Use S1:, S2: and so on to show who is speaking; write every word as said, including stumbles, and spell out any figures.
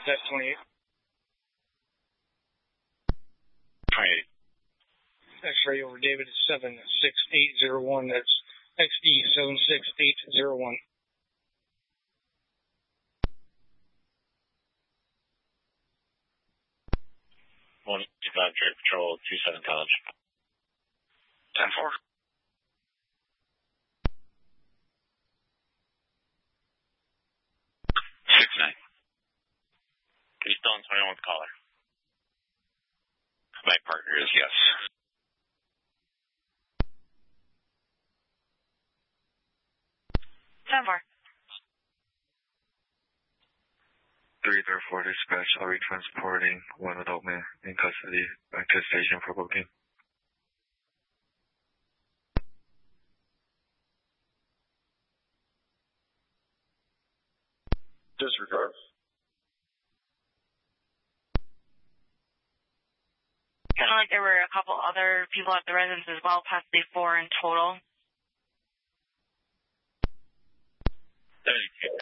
S1: That's twenty-eight.
S2: twenty-eight.
S1: X-ray over David is seven six eight zero one. That's X D seven six eight zero one.
S2: one two five Trade Patrol, two seven College. ten four. six nine. Are you still on twenty-one with the caller? My partner is yes.
S3: ten four.
S4: three three four dispatch, I'll be transporting one adult man in custody back to the station for booking.
S2: Disregard.
S3: Kind of like there were a couple other people at the residence as well, possibly four in total.
S2: seventy-two.